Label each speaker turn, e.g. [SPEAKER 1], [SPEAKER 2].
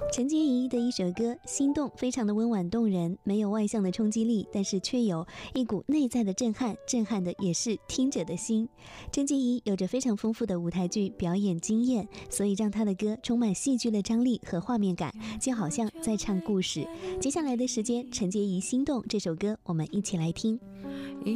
[SPEAKER 1] 陈洁仪的一首歌《心动》非常的温婉动人，没有外向的冲击力，但是却有一股内在的震撼，震撼的也是听者的心。陈洁仪有着非常丰富的舞台剧表演经验，所以让她的歌充满戏剧的张力和画面感，就好像在唱故事。接下来的时间，陈洁仪《心动》这首歌我们一起来听。